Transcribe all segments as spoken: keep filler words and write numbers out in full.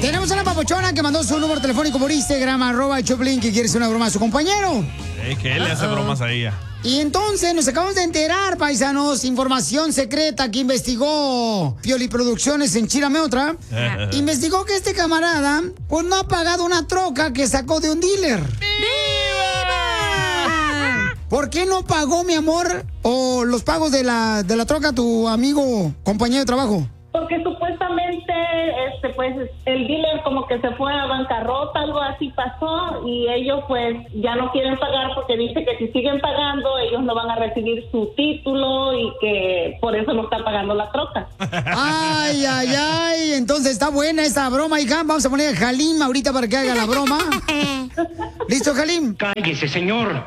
Tenemos a la papuchona que mandó su número telefónico por Instagram, arroba el Choplin, que quiere hacer una broma a su compañero. Es que él le hace bromas a ella. Y entonces nos acabamos de enterar, paisanos, información secreta que investigó Pioli Producciones en Chírame Otra. Investigó que este camarada, pues no ha pagado una troca que sacó de un dealer. ¡Viva! ¿Por qué no pagó, mi amor, o los pagos de la, de la troca tu amigo, compañero de trabajo? Porque supuestamente, este, pues, el dealer como que se fue a bancarrota, algo así pasó, y ellos, pues, ya no quieren pagar porque dice que si siguen pagando, ellos no van a recibir su título y que por eso no está pagando la troca. Ay, ay, ay, entonces está buena esa broma, hija. Vamos a poner a Jalim ahorita para que haga la broma. ¿Listo, Jalim? Cállese, señor.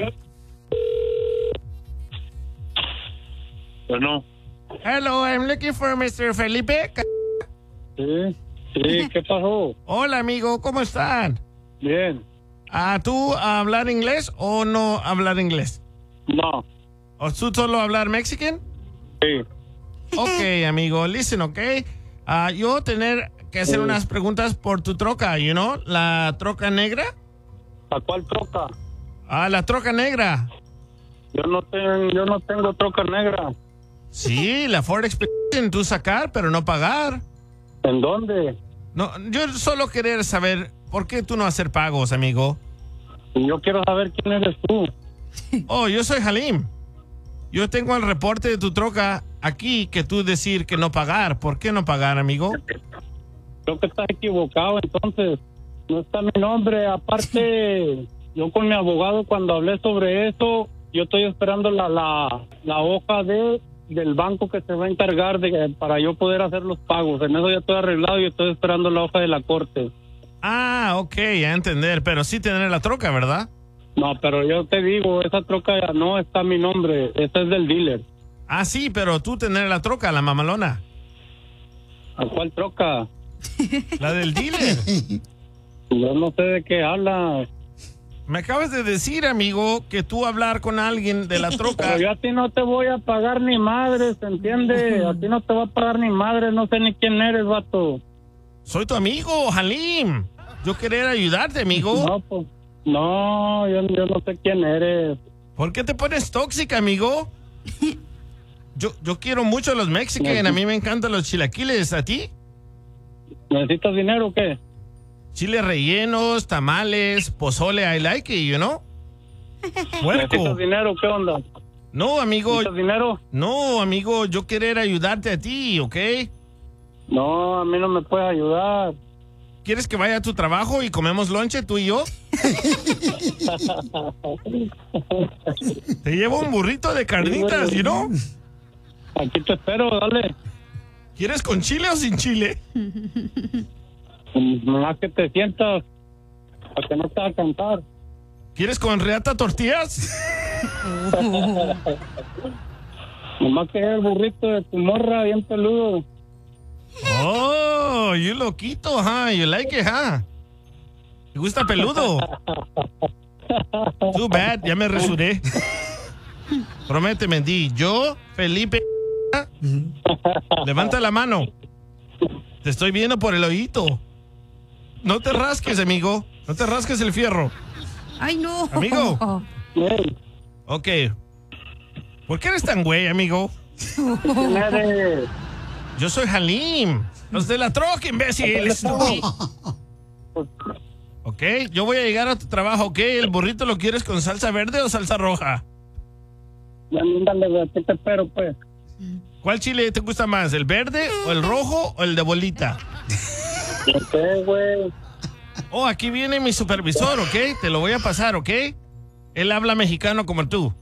Bueno. Hello, I'm looking for mister Felipe. Sí, sí, ¿qué pasó? Hola, amigo, ¿cómo están? Bien. ¿Ah, tú hablar inglés o no hablar inglés? No. ¿O tú solo hablar mexican? Sí. Ok, amigo, listen, ok. Uh, yo tener que hacer sí. unas preguntas por tu troca, you know, la troca negra. ¿A cuál troca? Ah, la troca negra. Yo no tengo, yo no tengo troca negra. Sí, la Ford Expedition, tú sacar, pero no pagar. ¿En dónde? No, yo solo querer saber por qué tú no hacer pagos, amigo. Yo quiero saber quién eres tú. Oh, yo soy Halim. Yo tengo el reporte de tu troca aquí que tú decir que no pagar. ¿Por qué no pagar, amigo? Creo que estás equivocado, entonces. No está mi nombre. Aparte, yo con mi abogado cuando hablé sobre eso, yo estoy esperando la, la, la hoja de... del banco que se va a encargar de para yo poder hacer los pagos. En eso ya estoy arreglado y estoy esperando la hoja de la corte. Ah, ok, a entender, pero sí tener la troca, ¿verdad? No, pero yo te digo, esa troca ya no está a mi nombre, esa es del dealer. Ah, sí, pero tú tener la troca, la mamalona. ¿A cuál troca? La del dealer. Yo no sé de qué hablas. Me acabas de decir, amigo, que tú hablar con alguien de la troca. Pero yo a ti no te voy a pagar ni madres, ¿entiendes? A ti no te voy a pagar ni madres, no sé ni quién eres, vato. Soy tu amigo, Halim. Yo querer ayudarte, amigo. No, pues, no, yo, yo no sé quién eres. ¿Por qué te pones tóxica, amigo? Yo, yo quiero mucho a los mexicanos, a mí me encantan los chilaquiles, ¿a ti? ¿Necesitas dinero o qué? Chiles rellenos, tamales, pozole, I like it, you know? ¿Necesitas dinero? ¿Qué onda? No, amigo. ¿Necesitas dinero? No, amigo, yo querer ayudarte a ti, ¿ok? No, a mí no me puedes ayudar. ¿Quieres que vaya a tu trabajo y comemos lonche, tú y yo? Te llevo un burrito de carnitas, you know? Aquí te espero, dale. ¿Quieres con chile o sin chile? Más que te sientas, para que no te va a cantar. ¿Quieres con reata tortillas? Nomás que el burrito de tu morra bien peludo. Oh, you loquito, huh? You like it, huh? ¿Te gusta peludo? Too bad, ya me resuré. Prométeme, di, yo, Felipe, levanta la mano. Te estoy viendo por el oído. No te rasques, amigo. No te rasques el fierro. Ay, no. Amigo. Ok. ¿Por qué eres tan güey, amigo? ¿Quién eres? Yo soy Halim. Los de la troca, imbécil. Ok, yo voy a llegar a tu trabajo, ¿ok? ¿El burrito lo quieres con salsa verde o salsa roja? Dale, aquí te espero, pues. ¿Cuál chile te gusta más, el verde o el rojo o el de bolita? No sé, güey. Oh, aquí viene mi supervisor, ¿ok? Te lo voy a pasar, ¿ok? Él habla mexicano como tú.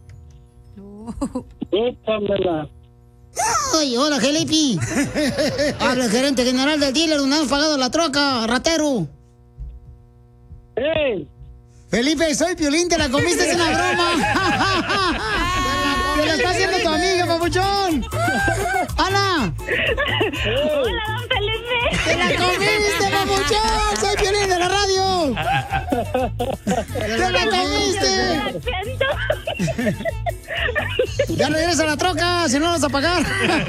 Échamela. Ay, hola, Felipe. Habla el gerente general del dealer, donde hemos pagado la troca, ratero. ¡Hey! Felipe, soy Piolín, te la comiste, es una broma. Te la está haciendo tu amiga, papuchón. ¡Hala! Hola, don Felipe. ¡Te la comiste, papuchón! ¡Soy Piolín de la radio! ¡Te la comiste! Ya regresa la troca, si no la vas a pagar.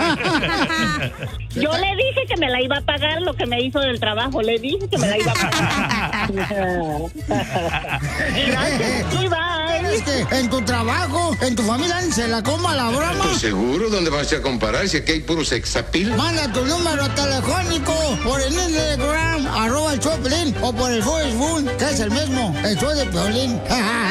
Yo le dije que me la iba a pagar lo que me hizo del trabajo. Le dije que me la iba a pagar. Gracias, bye. Es que en tu trabajo, en tu familia, se la coma la broma. Pues seguro, ¿dónde vas a comparar si aquí hay puro sexapil? Manda tu número telefónico por el Instagram, arroba el Choplin, o por el Facebook, que es el mismo, el show de Piolín.